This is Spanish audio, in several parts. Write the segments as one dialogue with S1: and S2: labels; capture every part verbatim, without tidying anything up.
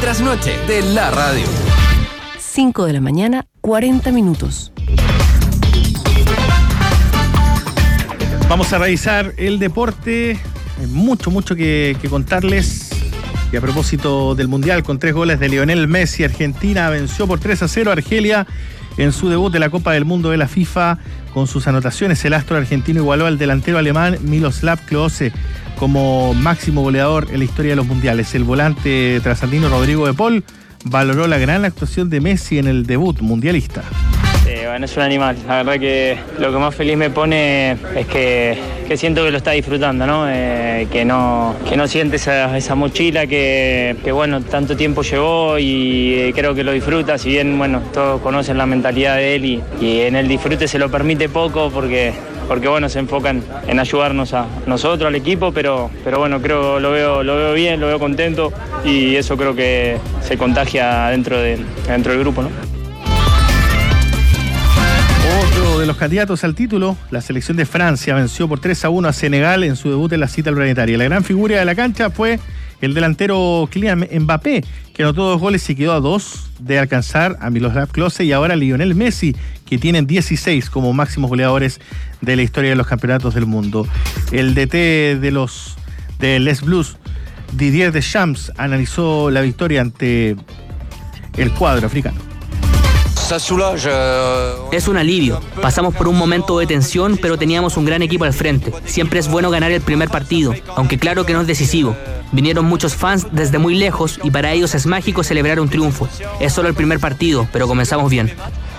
S1: Trasnoche de la radio.
S2: cinco de la mañana, cuarenta minutos.
S3: Vamos a revisar el deporte. Hay mucho, mucho que, que contarles. Y a propósito del Mundial, con tres goles de Lionel Messi, Argentina venció por tres a cero a Argelia en su debut de la Copa del Mundo de la FIFA. Con sus anotaciones, el astro argentino igualó al delantero alemán Miroslav Klose como máximo goleador en la historia de los mundiales. El volante trasandino Rodrigo de Paul valoró la gran actuación de Messi en el debut mundialista.
S4: Eh, bueno, es un animal. La verdad que lo que más feliz me pone es que, que siento que lo está disfrutando, ¿no? Eh, que no que no siente esa, esa mochila que, que, bueno, tanto tiempo llevó y eh, creo que lo disfruta. Si bien, bueno, todos conocen la mentalidad de él y, y en el disfrute se lo permite poco porque... porque bueno, se enfocan en ayudarnos a nosotros, al equipo, pero, pero bueno, creo lo veo, lo veo bien, lo veo contento y eso creo que se contagia dentro, de, dentro del grupo, ¿no?
S3: Otro de los candidatos al título, la selección de Francia venció por tres a uno a Senegal en su debut en la cita planetaria. La gran figura de la cancha fue el delantero Kylian Mbappé, que anotó dos goles y quedó a dos de alcanzar a Miroslav Klose y ahora Lionel Messi, que tienen dieciséis como máximos goleadores de la historia de los campeonatos del mundo. El D T de los de Les Blues, Didier Deschamps, analizó la victoria ante el cuadro africano.
S5: Es un alivio. Pasamos por un momento de tensión, pero teníamos un gran equipo al frente. Siempre es bueno ganar el primer partido, aunque claro que no es decisivo. Vinieron muchos fans desde muy lejos y para ellos es mágico celebrar un triunfo. Es solo el primer partido, pero comenzamos bien.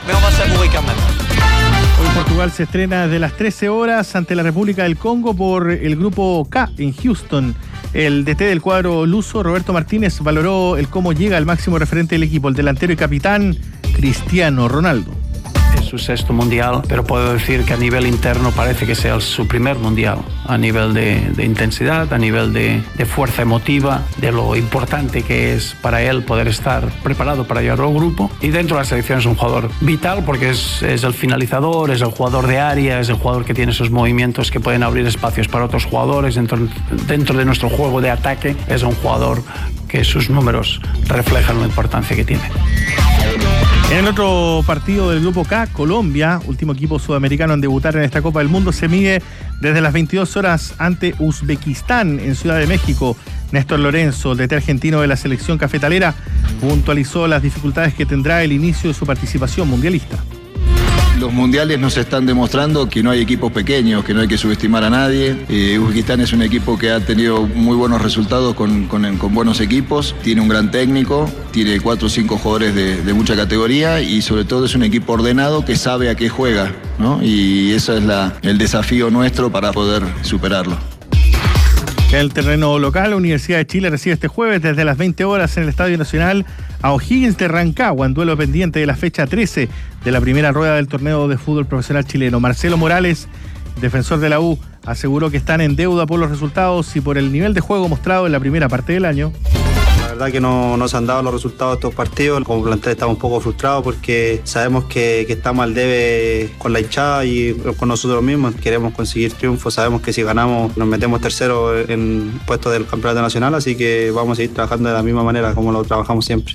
S3: Hoy Portugal se estrena desde las trece horas ante la República del Congo por el grupo K en Houston. El D T del cuadro luso, Roberto Martínez, valoró el cómo llega al máximo referente del equipo, el delantero y capitán Cristiano Ronaldo.
S6: Es su sexto mundial, pero puedo decir que a nivel interno parece que sea su primer mundial, a nivel de, de intensidad, a nivel de, de fuerza emotiva, de lo importante que es para él poder estar preparado para llevar al grupo. Y dentro de la selección es un jugador vital porque es, es el finalizador, es el jugador de área, es el jugador que tiene esos movimientos que pueden abrir espacios para otros jugadores. Dentro, dentro de nuestro juego de ataque es un jugador que sus números reflejan la importancia que tiene.
S3: En el otro partido del Grupo K, Colombia, último equipo sudamericano en debutar en esta Copa del Mundo, se mide desde las veintidós horas ante Uzbekistán en Ciudad de México. Néstor Lorenzo, el D T argentino de la selección cafetalera, puntualizó las dificultades que tendrá el inicio de su participación mundialista.
S7: Los mundiales nos están demostrando que no hay equipos pequeños, que no hay que subestimar a nadie. Eh, Uzbekistán es un equipo que ha tenido muy buenos resultados con, con, con buenos equipos, tiene un gran técnico, tiene cuatro o cinco jugadores de, de mucha categoría y sobre todo es un equipo ordenado que sabe a qué juega, ¿no? Y ese es la, el desafío nuestro para poder superarlo.
S3: En el terreno local, la Universidad de Chile recibe este jueves desde las veinte horas en el Estadio Nacional a O'Higgins de Rancagua, en duelo pendiente de la fecha trece de la primera rueda del torneo de fútbol profesional chileno. Marcelo Morales, defensor de la U, aseguró que están en deuda por los resultados y por el nivel de juego mostrado en la primera parte del año.
S8: La verdad que no nos han dado los resultados de estos partidos. Como plantel estamos un poco frustrados porque sabemos que, que estamos al debe con la hinchada y con nosotros mismos. Queremos conseguir triunfos. Sabemos que si ganamos nos metemos tercero en puestos del campeonato nacional, así que vamos a seguir trabajando de la misma manera como lo trabajamos siempre.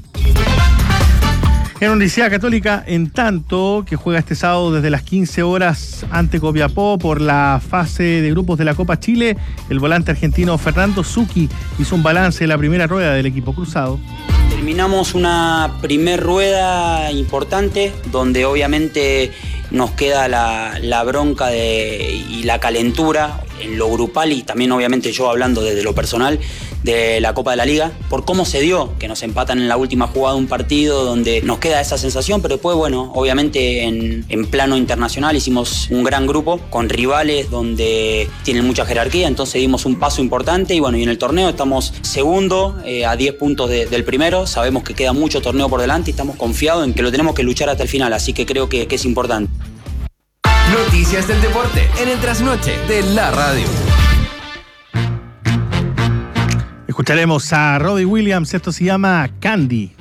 S3: En Universidad Católica, en tanto, que juega este sábado desde las quince horas ante Copiapó por la fase de grupos de la Copa Chile, el volante argentino Fernando Zucchi hizo un balance de la primera rueda del equipo cruzado.
S9: Terminamos una primer rueda importante donde obviamente nos queda la, la bronca de, y la calentura en lo grupal y también obviamente yo hablando desde lo personal de la Copa de la Liga, por cómo se dio, que nos empatan en la última jugada de un partido donde nos queda esa sensación, pero después, bueno, obviamente en, en plano internacional hicimos un gran grupo con rivales donde tienen mucha jerarquía, entonces dimos un paso importante y bueno, y en el torneo estamos segundo eh, a diez puntos de, del primero, sabemos que queda mucho torneo por delante y estamos confiados en que lo tenemos que luchar hasta el final, así que creo que, que es importante.
S1: Noticias del deporte en el Trasnoche de la radio.
S3: Escucharemos a Robbie Williams, esto se llama Candy.